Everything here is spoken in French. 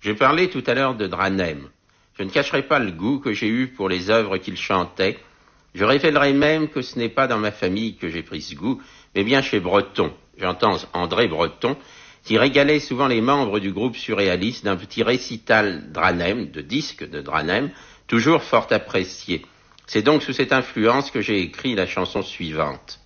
J'ai parlé tout à l'heure de Dranem. Je ne cacherai pas le goût que j'ai eu pour les œuvres qu'il chantait. Je révélerai même que ce n'est pas dans ma famille que j'ai pris ce goût, mais bien chez Breton. J'entends André Breton, qui régalait souvent les membres du groupe surréaliste d'un petit récital Dranem, de disques de Dranem, toujours fort apprécié. C'est donc sous cette influence que j'ai écrit la chanson suivante.